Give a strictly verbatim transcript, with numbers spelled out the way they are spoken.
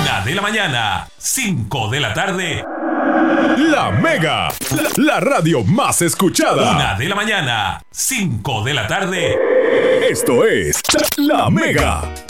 Una de la mañana, cinco de la tarde. La Mega, la, la radio más escuchada. Una de la mañana, cinco de la tarde. Esto es La Mega.